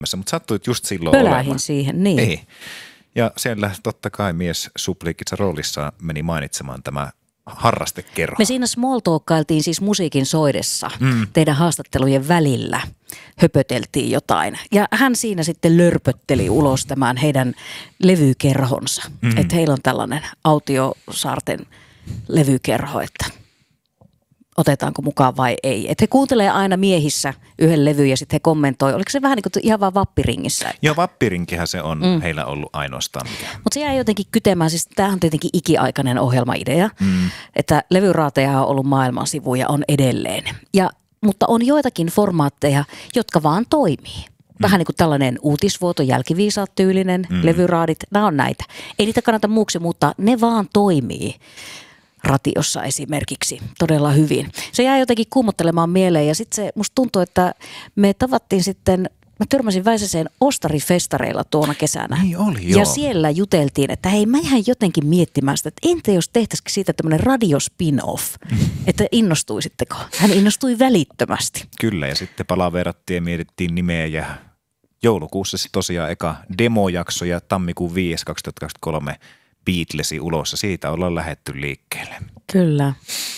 mutta sattuit just silloin Pölähin olemaan. siihen, niin. Ei. Ja siellä totta kai mies supliikissa roolissa meni mainitsemaan tämä harrastekerho. Me siinä small talkkailtiin siis musiikin soidessa teidän haastattelujen välillä. Höpöteltiin jotain. Ja hän siinä sitten lörpötteli ulos tämän heidän levykerhonsa. Että heillä on tällainen Autiosaarten levykerho, että otetaanko mukaan vai ei. Että he kuuntelee aina miehissä yhden levyn ja sitten he kommentoi. Oliko se vähän niin kuin ihan vaan vappiringissä? Joo, vappirinkihän se on heillä ollut ainoastaan. Mutta se jäi jotenkin kytemään. Siis tämähän on tietenkin ikiaikainen ohjelmaidea, että levyraateja on ollut maailman sivu ja on edelleen. Mutta on joitakin formaatteja, jotka vaan toimii. Vähän niin kuin tällainen uutisvuoto, jälkiviisaat tyylinen, levyraadit, nämä on näitä. Ei niitä kannata muuksi muuttaa, ne vaan toimii. Ratiossa esimerkiksi todella hyvin. Se jää jotenkin kuumottelemaan mieleen ja sitten se musta tuntuu, että me tavattiin sitten, mä törmäsin Väisäseen Ostarifestareilla tuona kesänä. Niin oli, joo. Ja siellä juteltiin, että hei mä jäin jotenkin miettimään sitä, että entä jos tehtäisikin siitä tämmöinen radiospin-off, että innostuisitteko? Hän innostui välittömästi. Kyllä ja sitten palaverattiin ja mietittiin nimeä ja joulukuussa sitten tosiaan eka demojakso ja tammikuun 5. 2023 Beatlesi ulos ja siitä ollaan lähdetty liikkeelle. Kyllä.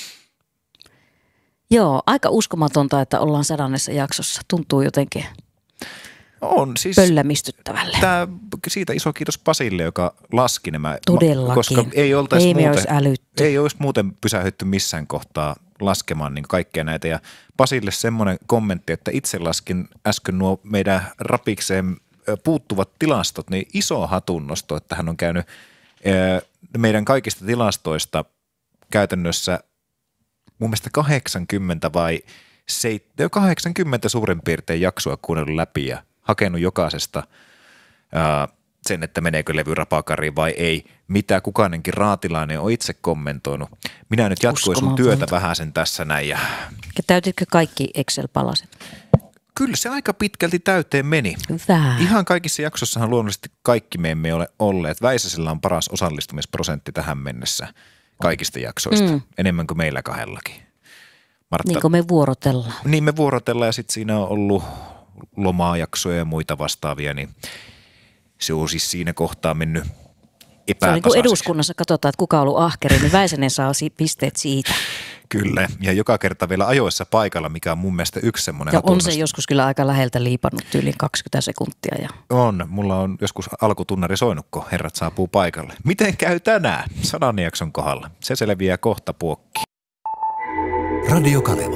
Joo, aika uskomatonta, että ollaan 100. jaksossa. Tuntuu jotenkin pöllämistyttävälle. Siitä iso kiitos Pasille, joka laski nämä. Todellakin. Koska ei olisi muuten pysähdytty missään kohtaa laskemaan niin kaikkea näitä. Ja Pasille semmoinen kommentti, että itse laskin äsken nuo meidän rapikseen puuttuvat tilastot, niin iso hatunnosto, että hän on käynyt meidän kaikista tilastoista käytännössä mun mielestä 80 vai 80 suurin piirtein jaksoa kuunnellut läpi ja hakenut jokaisesta sen, että meneekö levy rapakariin vai ei, mitä kukainenkin raatilainen on itse kommentoinut. Minä nyt jatkoin sun työtä vähän sen tässä näin. Ja täytitkö kaikki Excel-palaset? Kyllä se aika pitkälti täyteen meni. Hyvä. Ihan kaikissa jaksossahan luonnollisesti kaikki me emme ole olleet. Väisäsellä on paras osallistumisprosentti tähän mennessä kaikista jaksoista, enemmän kuin meillä kahdellakin. Martta, niin kuin me vuorotellaan. Niin me vuorotellaan ja sitten siinä on ollut lomajaksoja ja muita vastaavia, niin se on siis siinä kohtaa mennyt epätasaiseksi. Se on niin kuin eduskunnassa katsotaan, että kuka on ollut ahkeri, niin Väisänen saa pisteet siitä. Kyllä, ja joka kerta vielä ajoissa paikalla, mikä on mun mielestä yksi semmoinen hatunnosto. On se joskus kyllä aika läheltä liipannut tyyliin 20 sekuntia. Ja on, mulla on joskus alkutunnari soinut, kun herrat saapuu paikalle. Miten käy tänään 100 jakson kohdalla? Se selviää kohta puokki. Radio Kaleva.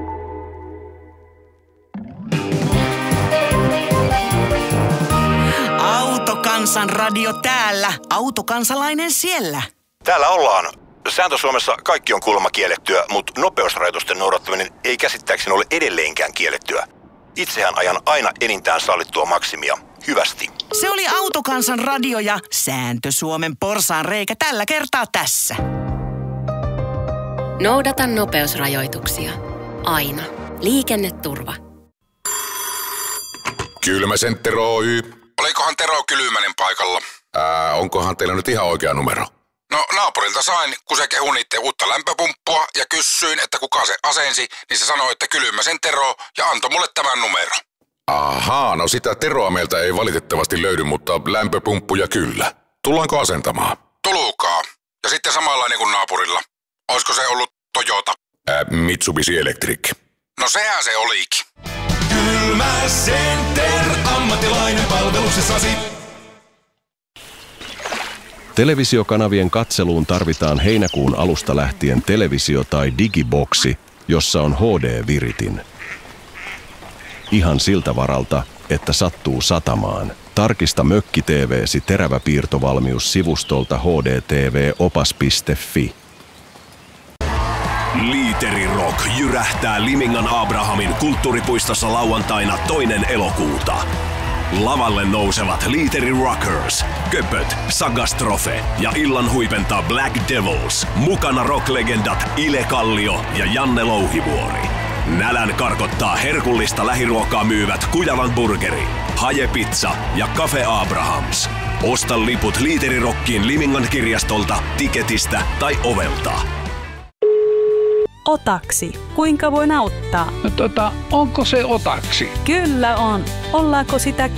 Autokansan radio täällä, autokansalainen siellä. Täällä ollaan. Sääntö-Suomessa kaikki on kuulemma kiellettyä, mutta nopeusrajoitusten noudattaminen ei käsittääkseni ole edelleenkään kiellettyä. Itsehän ajan aina enintään sallittua maksimia. Hyvästi. Se oli Autokansan radio ja Sääntö-Suomen porsaanreikä tällä kertaa tässä. Noudata nopeusrajoituksia. Aina. Liikenneturva. Kylmäsen Tero Oy. Olikohan Tero Kylmänen paikalla? Onkohan teillä nyt ihan oikea numero? No naapurilta sain, kun se kehui niitten uutta lämpöpumppua ja kysyin, että kuka se asensi, niin se sanoi, että Kylmäsen Tero ja antoi mulle tämän numero. Ahaa, no sitä Teroa meiltä ei valitettavasti löydy, mutta lämpöpumppuja kyllä. Tullaanko asentamaan? Tulukaa. Ja sitten samanlainen kuin naapurilla. Olisiko se ollut Toyota? Mitsubishi Electric. No sehän se olikin. Kylmä Center, ammattilainen palveluksessasi. Televisiokanavien katseluun tarvitaan heinäkuun alusta lähtien televisio- tai digiboksi, jossa on HD-viritin. Ihan siltä varalta, että sattuu satamaan. Tarkista Mökki-TV:si teräväpiirtovalmius sivustolta hdtvopas.fi. Liiteri-rock jyrähtää Limingan Abrahamin kulttuuripuistossa lauantaina 2. elokuuta. Lavalle nousevat Liiteri Rockers, Köpöt, Sagastrofe ja illan huipentaa Black Devils. Mukana rocklegendat Ile Kallio ja Janne Louhivuori. Nälän karkottaa herkullista lähiruokaa myyvät Kujalan Burgeri, Haje Pizza ja Cafe Abrahams. Osta liput Liiteri-rockiin Limingan kirjastolta, Tiketistä tai ovelta. Otaksi. Kuinka voin auttaa? No onko se otaksi? Kyllä on. Ollaanko sitä